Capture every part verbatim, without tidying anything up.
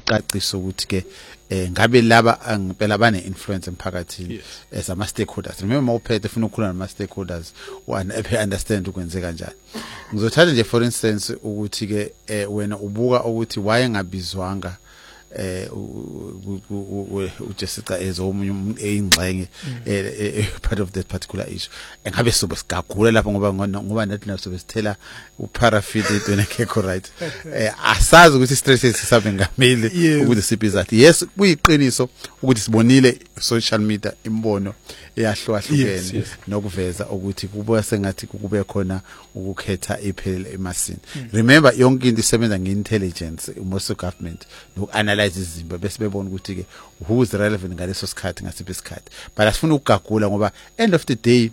ucacisa ukuthi ke ngabe laba ngempela bane influence emphakathini as ama stakeholders. Remember mawuphethe ufuna ukukhuluma nama stakeholders one understand ukwenzeka kanjani. Ngizothatha nje for instance ukuthi ke wena ubuka ukuthi waye ngabizwanga eh uJessica ezomunye umuntu eyingxenye part of that particular issue engabe sobe sigagula lapho ngoba ngoba nathi naso besithela uparaffin into ekho right eh asazi ukuthi stress sisabe ngameli ukuthi siphizathi yes kuyiqiniso ukuthi sibonile social media imbono eyahluahlukene nokuveza ukuthi kubuya sengathi kube khona ukukhetha iphelele emasini. Remember yonke into isebenza ngeintelligence most government no analyze izimba bese bebona ukuthi ke who is relevant ngaleso sikhathi ngasiphi isikhathi, but asifuna ukugagula ngoba end of the day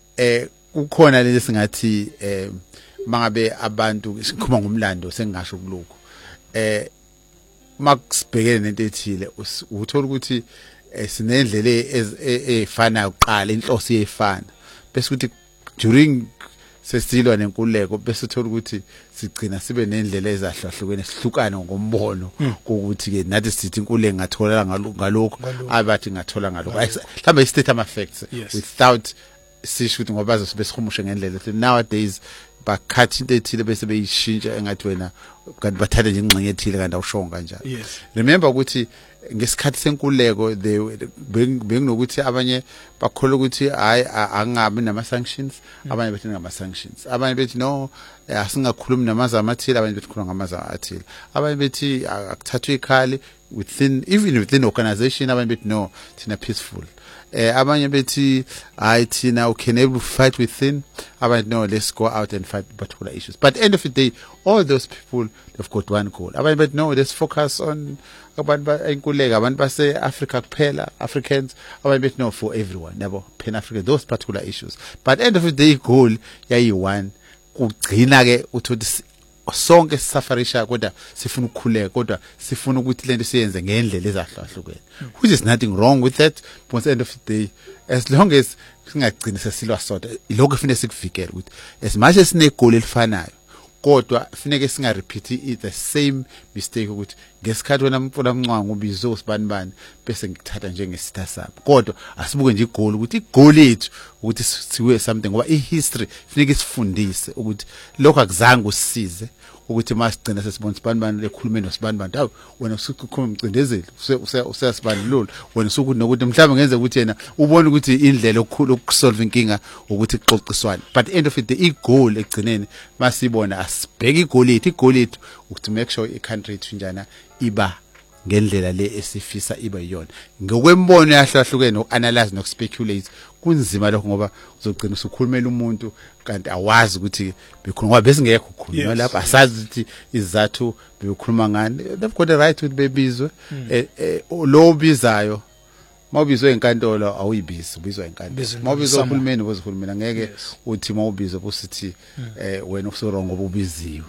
eh kukhona leli singathi eh mangabe abantu sikhuluma ngomlando sengasho kuloko eh makusibhekene nento ethile uthola ukuthi sinendlela efana uqala inhloso yefana bese ukuthi during sesilwa nenkululeko bese uthola ukuthi sigcina sibe nendlela ezahlahlukene sihlukana ngombono ukuthi ke nathi sithi inkululeko ngathola ngalokho abathi ngathola ngalokho mhlawumbe istate ama facts without sisho ukuthi ngoba bazosibesikhumushe ngendlela nowadays bakhathi into ethile bese beyishintsha engathi wena kanti bathatha nje ingxenye ethile kanti awushonga kanjani. Remember ukuthi ngesikhathi senkululeko they benginokuthi abanye bakholwa ukuthi hayi angabi nama sanctions, abanye bethi ngama sanctions, abanye bethi no asingakhulumi namazama athile, abanye bethi khuluma ngamazama athile, abanye bethi akuthathwe ikhali within even within organization, abanye bethi no thina peaceful, eh abanye bethi hayi thina can able to fight within, abanye no let's go out and fight particular issues. But end of the day all those people they've got one goal. Abanye bethi no let's focus on abantu enkululeko, abantu base Africa kuphela, Africans, abanye bethi no for everyone, yabo pan Africa, those particular issues. But end of the day goal yayi one, kugcina ke uthi sonke sisafarisha kodwa sifuna ukukhuleka kodwa sifuna ukuthi lento siyenze ngendlela ezahlahlukene, which is nothing wrong with that. But end of the day as long as singagcina sesilwa sodwa lokho kufanele sikuvikele ukuthi as much as sine goal elifanayo kodwa kufanele singa repeat it the same mistake ukuthi ngesikhathi wena mfuna mncwangu ubizo sibani bani bese ngikuthatha njengesitha sami, kodwa asibuke nje igoal ukuthi igoal lethu ukuthi siwe something ngoba ihistory kufanele sifundise ukuthi lokho akuzange usisize ukuthi masigcina sesibona sibani bani lekhulumeni nosibani bani awu wena usukhuluma umcindezeli useyasibandlula wena usukuthi nokuthi mhlawumbe ngenze ukuthi yena ubone ukuthi indlela okukhulu ukusolve inkinga ukuthi kuxoxiswane. But end of the day igoal egcineni masibona asibheke igoal lethu, igoal lethu ukuthi make sure i-country yethu njana iba ngendlela le esifisa iba yiyona ngokwembono yahlahlukene uanalyze nokuspeculate kunzima lokho ngoba uzogcina usukhulumela umuntu kanti awazi ukuthi bekhuluma ngoba bese ngeke ukukhuluma lapha asazi ukuthi izathu bekhuluma ngani. They've got the right ukuthi bebizwe lo bizayo mawubizwe enkantolo awuyibizi ubizwa enkantolo, mawubizwa uhulumeni bozikhulumela ngeke uthi mawubizwa busithi wena usurongo ngoba ubiziwe.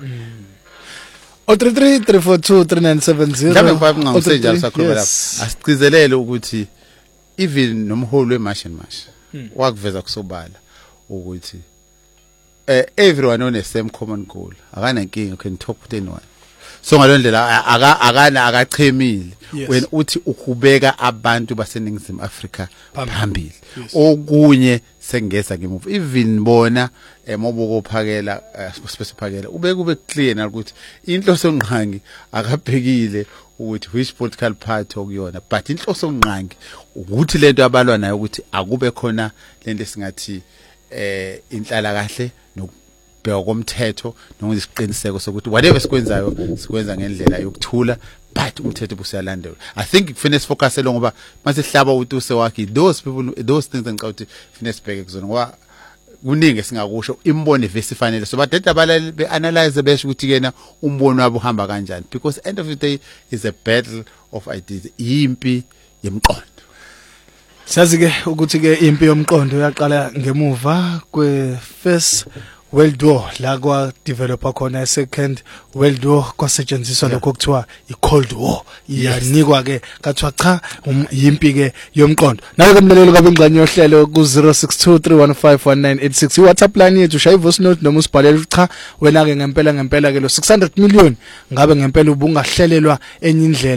O three three three four two three nine seven zero Mhlawumbe mfaka ngamse njalo sakhuluma lapha asiqizelele ukuthi even nomholi wemarch and march wakuveza kusobala ukuthi eh everyone on the same common goal, akana inkinga, can talk with anyone. So ngalondlela aka akana akachemile when uthi ukubeka abantu baseningizimu Africa phambili okunye sengeza ngemuva even bona emobuko phakela specifiphakela ube kube clear ukuthi inhloso ngqangi akabhekile ukuthi which political party okuyona, but inhloso ngqangi ukuthi lento abalwa nayo ukuthi akube khona lento esingathi eh inhlala kahle nokubheka komthetho nokuyisiqiniseko sokuthi whatever sikwenzayo sikwenza ngendlela yokuthula but umthetho busiyalandela. I think kufanele focus lo ngoba mase hlaba utuse wakhe those people those things engicauthi kufanele sibheke kuzona ngoba kuningi singakusho imbono evesifanele so badeda abalali be analyze besho ukuthi kena umbono wabo uhamba kanjani, because end of the day is a battle of ideas, impi yemqondo. Sazi ke ukuthi ke impi yomqondo yaqala ngemuva kwe first World War la kwa developer khona second World War kwasetshenziswa lokho kuthiwa i-Cold War iyanikwa ke kathiwa cha yimpi ke yomqondo. Nayo ke mlalelo kabe ingxenye yohlelo ku zero six two three one five one nine eight six WhatsApp line yethu shaya voice note noma usibhalele cha wena ke ngempela ngempela ke lo six hundred million ngabe ngempela ubungahlelelwa enye indlela.